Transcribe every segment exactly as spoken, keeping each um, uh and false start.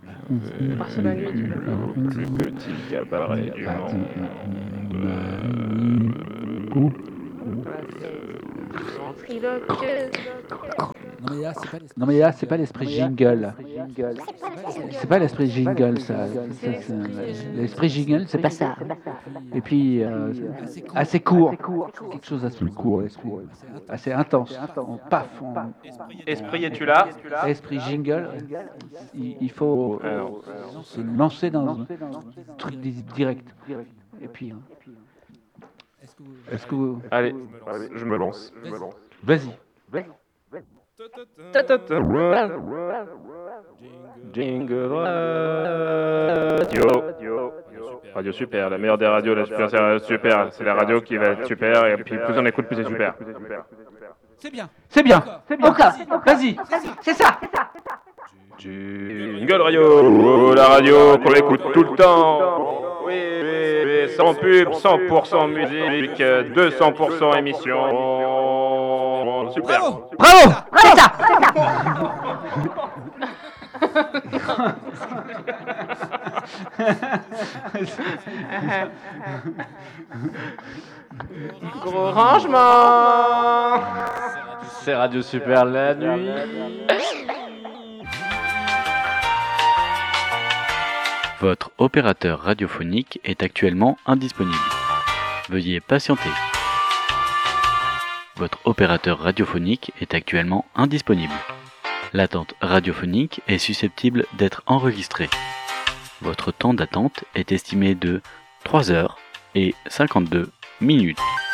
Parce que la nuit, tu l'as. Le plus petit cabaret du monde. Voilà, c'est ventriloqueuse. Non mais là, c'est pas l'esprit. Non mais là, c'est pas l'esprit jingle. C'est pas l'esprit jingle, ça. C'est Ça, c'est- l'esprit, euh, L'esprit jingle, c'est pas ça. Et Et puis, euh, assez court. assez court. Quelque chose d'assez court, l'esprit. Assez intense. Assez intense. On paf, on... Esprit, es-tu là? Esprit jingle, il, il faut euh, Alors, se lancer dans un truc di- direct. Et puis, hein, Est-ce que vous... est-ce que vous... allez, allez, je me lance. Je me lance. Vas-y. Jingle Radio. Radio super, la meilleure des radios, la super, c'est super, c'est la radio qui va être super, et puis plus on écoute, plus c'est super. C'est bien. C'est bien. D'accord. Ok, vas-y. C'est ça. Jingle Radio, la radio qu'on écoute tout le temps. Oui, oui, oui, sans pub, cent pour cent musique, deux cents pour cent émission. Super. Bravo. Bravo. C'est ça. Gros rangement. C'est Radio Super la nuit. Votre opérateur radiophonique est actuellement indisponible. Veuillez patienter. Votre opérateur radiophonique est actuellement indisponible. L'attente radiophonique est susceptible d'être enregistrée. Votre temps d'attente est estimé de trois heures et cinquante-deux minutes.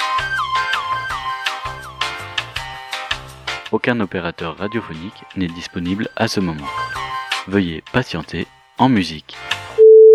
Aucun opérateur radiophonique n'est disponible à ce moment. Veuillez patienter en musique.